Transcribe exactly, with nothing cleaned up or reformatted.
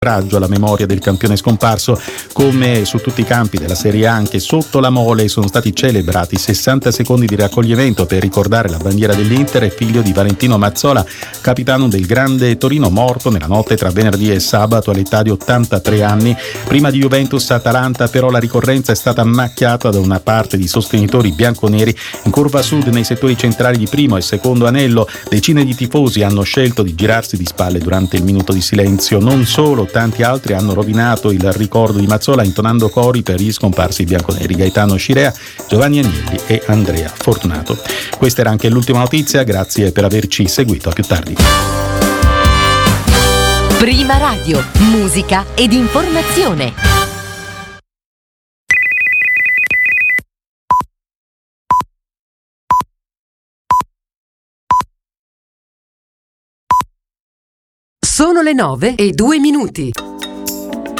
raggio alla memoria del campione scomparso. Come su tutti i campi della Serie A, anche sotto la Mole sono stati celebrati sessanta secondi di raccoglimento per ricordare la bandiera dell'Inter e figlio di Valentino Mazzola, capitano del grande Torino, morto nella notte tra venerdì e sabato all'età di ottantatré anni. Prima di Juventus-Atalanta però la ricorrenza è stata macchiata da una parte di sostenitori bianconeri. In curva sud, nei settori centrali di primo e secondo anello, decine di tifosi hanno scelto di girarsi di spalle durante il minuto di silenzio. Non solo, tanti altri hanno rovinato il ricordo di Mazzola intonando cori per gli scomparsi bianconeri: Gaetano Scirea, Giovanni Agnelli e Andrea Fortunato. Questa era anche l'ultima notizia, grazie per averci seguito, a più tardi. Prima Radio, musica ed informazione. Sono le nove e due minuti.